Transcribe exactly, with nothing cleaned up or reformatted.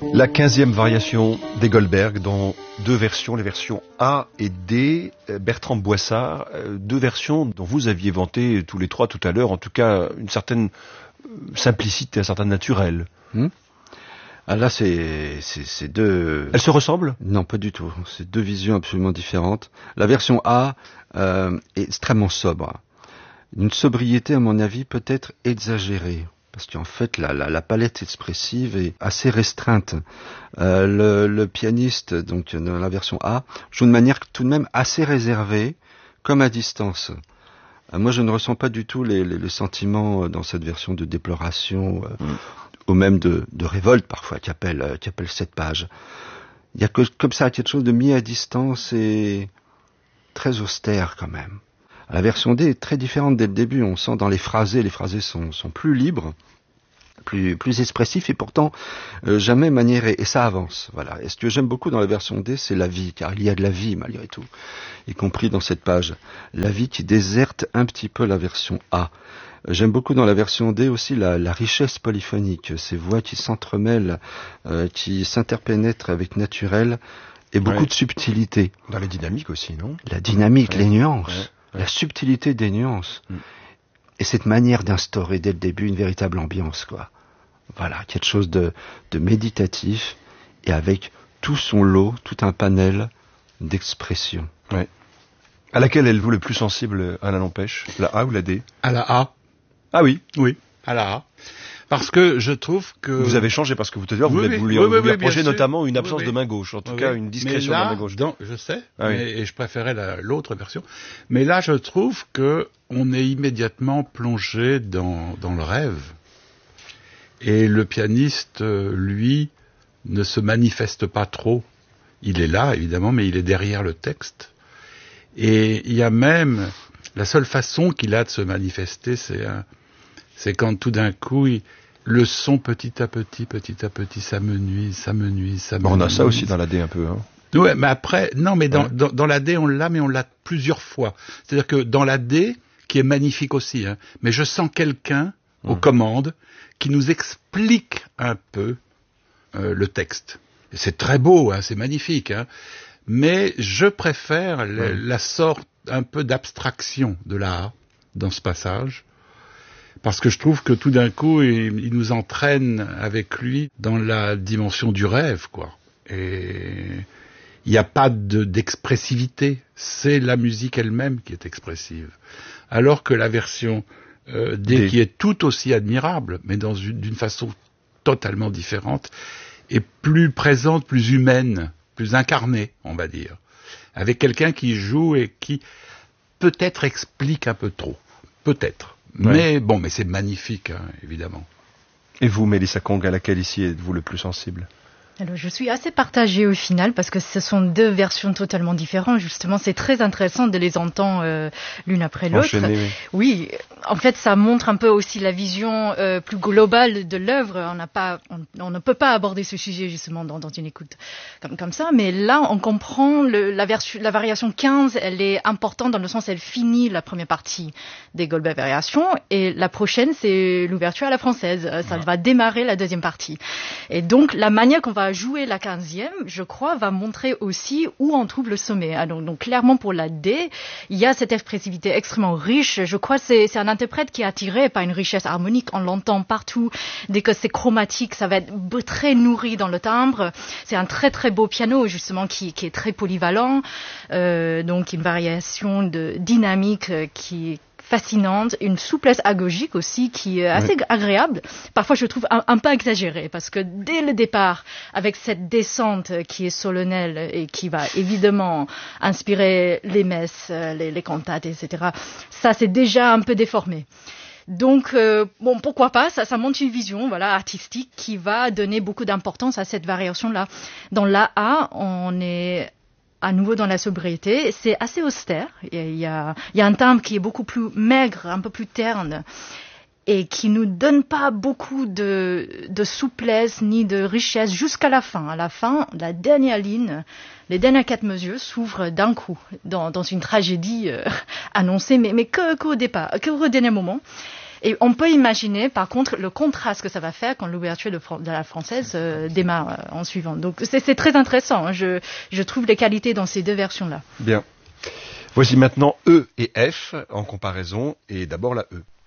La quinzième variation des Goldberg dans deux versions, les versions A et D. Bertrand Boissard, deux versions dont vous aviez vanté tous les trois tout à l'heure, en tout cas une certaine simplicité, un certain naturel. Hum ah là, c'est, c'est, c'est deux... Elles se ressemblent ? Non, pas du tout. C'est deux visions absolument différentes. La version A euh, est extrêmement sobre. Une sobriété, à mon avis, peut-être exagérée. Parce qu'en fait, la, la, la palette expressive est assez restreinte. Euh, le, le pianiste, donc dans la version A, joue de manière tout de même assez réservée, comme à distance. Euh, moi, je ne ressens pas du tout les, les, les sentiments dans cette version de déploration, euh, mm. ou même de, de révolte parfois, qui appelle, euh, qui appelle cette page. Il y a que, comme ça quelque chose de mis à distance et très austère quand même. La version D est très différente dès le début. On sent dans les phrasés, les phrasés sont, sont plus libres, plus, plus expressifs et pourtant euh, jamais maniérés. Et ça avance. Voilà. Et ce que j'aime beaucoup dans la version D, c'est la vie, car il y a de la vie malgré tout, y compris dans cette page. La vie qui déserte un petit peu la version A. J'aime beaucoup dans la version D aussi la, la richesse polyphonique, ces voix qui s'entremêlent, euh, qui s'interpénètrent avec naturel et beaucoup ouais. de subtilité. Dans les dynamiques aussi, non ? La dynamique, ouais. les nuances. Ouais. Ouais. La subtilité des nuances. Mm. Et cette manière d'instaurer dès le début une véritable ambiance, quoi. Voilà, quelque chose de, de méditatif et avec tout son lot, tout un panel d'expressions. Ouais. À laquelle êtes-vous le plus sensible, Alain Lampèche ? La A ou la D ? À la A. Ah oui ? Oui, à la A. Parce que je trouve que... Vous avez changé parce que vous, tout à l'heure, vous, oui, vous lui, oui, vous oui, lui reprochez oui, notamment une oui, absence oui. de main gauche, en tout oui, cas oui. une discrétion là, de la main gauche. Dans, je sais, ah, mais, oui. et je préférais la, l'autre version. Mais là, je trouve que on est immédiatement plongé dans, dans le rêve. Et le pianiste, lui, ne se manifeste pas trop. Il est là, évidemment, mais il est derrière le texte. Et il y a même... La seule façon qu'il a de se manifester, c'est, un, c'est quand tout d'un coup, il, le son petit à petit, petit à petit, ça me nuise, ça me nuise, ça me bon, on a nuise. ça aussi dans la D un peu. Hein. Ouais, mais après, non, mais dans, ouais. dans, dans la D, on l'a, mais on l'a plusieurs fois. C'est-à-dire que dans la D, qui est magnifique aussi, hein, mais je sens quelqu'un aux mmh. commandes qui nous explique un peu euh, le texte. Et c'est très beau, hein, c'est magnifique, hein, mais je préfère mmh. la, la sorte un peu d'abstraction de l'art dans ce passage, parce que je trouve que tout d'un coup, il, il nous entraîne avec lui dans la dimension du rêve, quoi. Et il n'y a pas de, d'expressivité, c'est la musique elle-même qui est expressive. Alors que la version euh, D, D, qui est tout aussi admirable, mais dans une, d'une façon totalement différente, est plus présente, plus humaine, plus incarnée, on va dire. Avec quelqu'un qui joue et qui peut-être explique un peu trop. Peut-être. Ouais. Mais bon, mais c'est magnifique, hein, évidemment. Et vous, Mélissa Kong, à laquelle ici êtes-vous le plus sensible ? Alors, je suis assez partagée au final parce que ce sont deux versions totalement différentes. Justement, c'est très intéressant de les entendre euh, l'une après l'autre. Enchaîné, oui. oui, en fait, ça montre un peu aussi la vision euh, plus globale de l'œuvre. On n'a pas, on, on ne peut pas aborder ce sujet justement dans, dans une écoute comme, comme ça. Mais là, on comprend le, la, version, la variation quinze. Elle est importante dans le sens, elle finit la première partie des Goldberg variations et la prochaine, c'est l'ouverture à la française. Ça ouais. va démarrer la deuxième partie. Et donc, la manière qu'on va jouer la quinzième, je crois, va montrer aussi où on trouve le sommet. Ah, donc, donc, clairement, pour la D, il y a cette expressivité extrêmement riche. Je crois que c'est, c'est un interprète qui est attiré par une richesse harmonique. On l'entend partout. Dès que c'est chromatique, ça va être très nourri dans le timbre. C'est un très, très beau piano, justement, qui, qui est très polyvalent. Euh, donc, une variation de dynamique qui est fascinante, une souplesse agogique aussi qui est assez oui. agréable. Parfois, je trouve un, un peu exagérée parce que dès le départ, avec cette descente qui est solennelle et qui va évidemment inspirer les messes, les, les cantates, et cetera, ça c'est déjà un peu déformé. Donc, euh, bon, pourquoi pas, ça, ça montre une vision, voilà, artistique qui va donner beaucoup d'importance à cette variation-là. Dans l'A A, on est à nouveau dans la sobriété, c'est assez austère. Il y a, il y a un timbre qui est beaucoup plus maigre, un peu plus terne, et qui nous donne pas beaucoup de, de souplesse ni de richesse jusqu'à la fin. À la fin, la dernière ligne, les dernières quatre mesures s'ouvrent d'un coup dans, dans une tragédie euh, annoncée, mais, mais que, qu'au départ, qu'au dernier moment. Et on peut imaginer, par contre, le contraste que ça va faire quand l'ouverture de, de la française euh, démarre euh, en suivant. Donc c'est, c'est très intéressant. Hein. Je, je trouve les qualités dans ces deux versions-là. Bien. Voici maintenant E et F en comparaison, et d'abord la E.